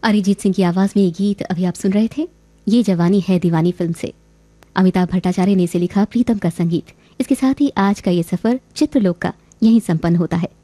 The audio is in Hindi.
अरिजीत सिंह की आवाज में ये गीत अभी आप सुन रहे थे, ये जवानी है दीवानी फिल्म से। अमिताभ भट्टाचार्य ने इसे लिखा, प्रीतम का संगीत। इसके साथ ही आज का ये सफर चित्रलोक का यहीं संपन्न होता है।